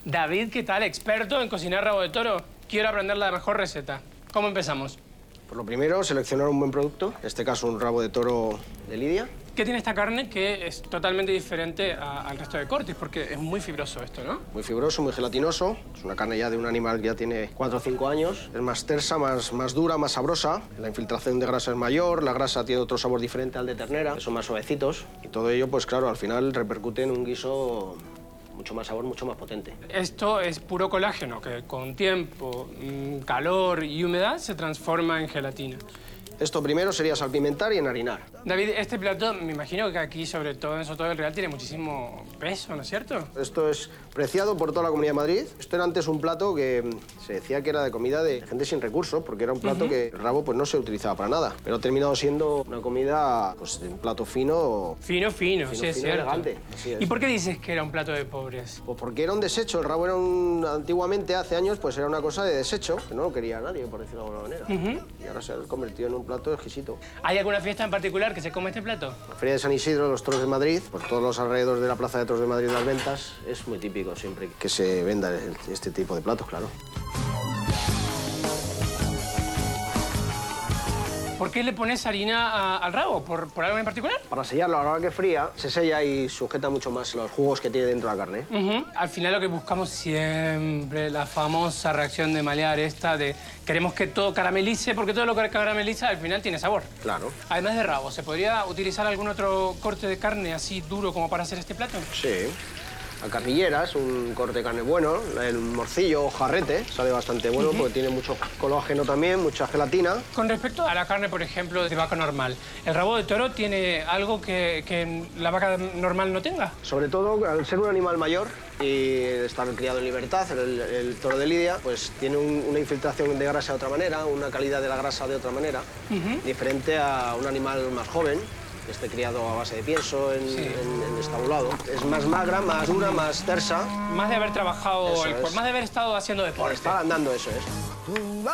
David, ¿qué tal? Experto en cocinar rabo de toro. Quiero aprender la mejor receta. ¿Cómo empezamos? Por lo primero, seleccionar un buen producto, en este caso un rabo de toro de Lidia. ¿Qué tiene esta carne que es totalmente diferente al resto de cortes? Porque es muy fibroso esto, ¿no? Muy fibroso, muy gelatinoso. Es una carne ya de un animal que ya tiene 4 o 5 años. Es más tersa, más dura, más sabrosa. La infiltración de grasa es mayor, la grasa tiene otro sabor diferente al de ternera, son más suavecitos. Y todo ello, pues claro, al final repercute en un guiso mucho más sabor, mucho más potente. Esto es puro colágeno que con tiempo, calor y humedad se transforma en gelatina. Esto primero sería salpimentar y enharinar. David, este plato, me imagino que aquí, sobre todo en Soto del Real, tiene muchísimo peso, ¿no es cierto? Esto es preciado por toda la Comunidad de Madrid. Esto era antes un plato que se decía que era de comida de gente sin recursos, porque era un plato que el rabo pues, no se utilizaba para nada. Pero ha terminado siendo una comida, pues, de un plato fino. Fino, sí, es cierto. Elegante. Así es. ¿Y por qué dices que era un plato de pobres? Pues porque era un desecho. El rabo era antiguamente, hace años, pues era una cosa de desecho, que no lo quería nadie, por decirlo de alguna manera. Y ahora se ha convertido en un plato exquisito. ¿Hay alguna fiesta en particular que se come este plato? La Feria de San Isidro, los toros de Madrid, por todos los alrededores de la Plaza de Toros de Madrid, las ventas, es muy típico siempre que se venda este tipo de platos, claro. ¿Por qué le pones harina al rabo? ¿Por algo en particular? Para sellarlo a la hora que fría, se sella y sujeta mucho más los jugos que tiene dentro de la carne. Al final lo que buscamos siempre, la famosa reacción de Maillard esta de queremos que todo caramelice, porque todo lo que carameliza al final tiene sabor. Claro. Además de rabo, ¿se podría utilizar algún otro corte de carne así duro como para hacer este plato? Sí. La carnillera es un corte de carne bueno, el morcillo o jarrete sale bastante bueno porque tiene mucho colágeno también, mucha gelatina. Con respecto a la carne, por ejemplo, de vaca normal, ¿el rabo de toro tiene algo que la vaca normal no tenga? Sobre todo, al ser un animal mayor y estar criado en libertad, el toro de Lidia, pues tiene una infiltración de grasa de otra manera, una calidad de la grasa de otra manera, diferente a un animal más joven, que esté criado a base de pienso en estabulado. Es más magra, más dura, más tersa. Más de haber trabajado, más de haber estado haciendo deporte. Está andando, eso es.